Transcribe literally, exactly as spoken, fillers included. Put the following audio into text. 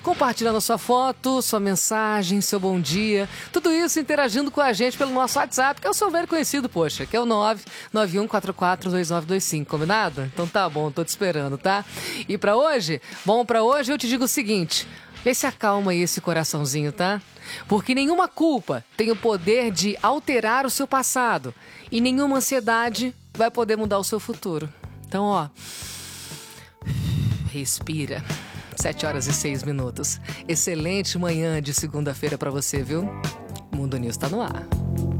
compartilhando a sua foto, sua mensagem, seu bom dia. Tudo isso interagindo com a gente pelo nosso WhatsApp, que é o seu velho conhecido, poxa, que é o nove nove um quatro quatro dois nove dois cinco, combinado? Então tá bom, tô te esperando, tá? E pra hoje? Bom, pra hoje eu te digo o seguinte... Vê se acalma aí esse coraçãozinho, tá? Porque nenhuma culpa tem o poder de alterar o seu passado. E nenhuma ansiedade vai poder mudar o seu futuro. Então, ó... Respira. Sete horas e seis minutos. Excelente manhã de segunda-feira pra você, viu? Mundo News tá no ar.